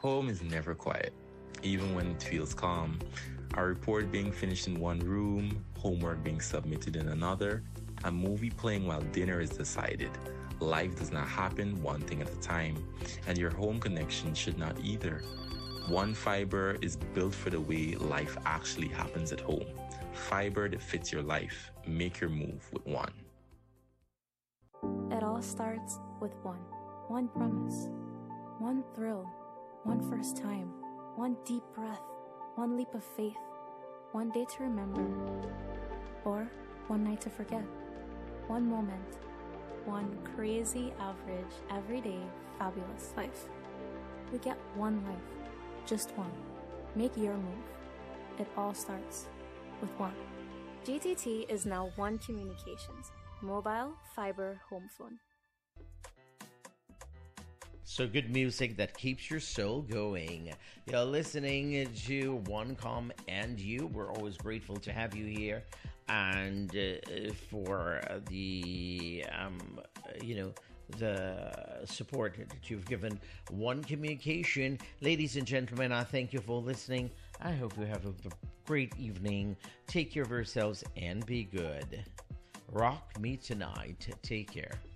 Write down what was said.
Home is never quiet, even when it feels calm. A report being finished in one room, homework being submitted in another, a movie playing while dinner is decided. Life does not happen one thing at a time, and your home connection should not either. One Fiber is built for the way life actually happens at home. Fiber that fits your life. Make your move with One. It all starts with one promise, one thrill, one first time, one deep breath, one leap of faith, one day to remember, or one night to forget, one moment, one crazy, average, everyday, fabulous life. We get one life, just one. Make your move. It all starts with One. GTT is now One Communications, mobile, fiber, home phone. So good music that keeps your soul going. You're listening to OneCom and you. We're always grateful to have you here, and for the the support that you've given One Communication. Ladies and gentlemen, I thank you for listening. I hope you have a great evening. Take care of yourselves and be good. Rock me tonight. Take care.